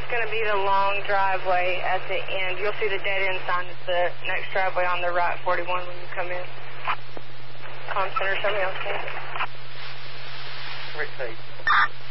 going to be the long driveway at the end. You'll see the dead end sign. It's the next driveway on the right, 41, when you come in. Comm Center, somebody else can. Repeat.